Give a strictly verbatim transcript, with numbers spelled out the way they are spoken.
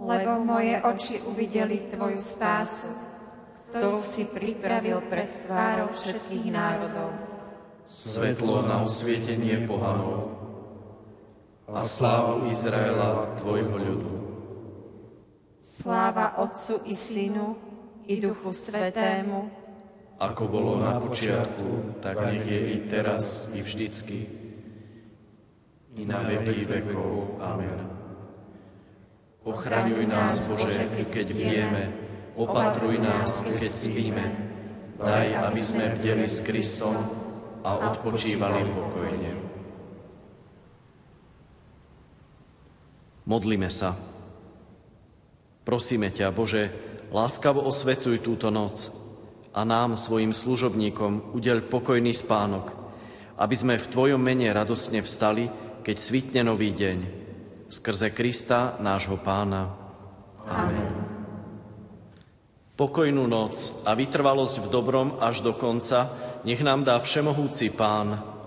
Lebo moje oči uvideli Tvoju spásu, ktorú si pripravil pred tvárou všetkých národov. Svetlo na osvietenie pohanov a slávu Izraela, Tvojho ľudu. Sláva Otcu i Synu, i Duchu Svätému, ako bolo na počiatku, tak nech je i teraz, i vždycky, i na veky vekov. Amen. Ochraňuj nás, Bože, keď vieme, opatruj nás, keď spíme. Daj, aby sme bdeli s Kristom a odpočívali pokojne. Modlíme sa. Prosíme ťa, Bože, láskavo osvecuj túto noc a nám, svojim služobníkom, udeľ pokojný spánok, aby sme v Tvojom mene radostne vstali, keď svitne nový deň. Skrze Krista, nášho Pána. Amen. Pokojnú noc a vytrvalosť v dobrom až do konca nech nám dá všemohúci Pán,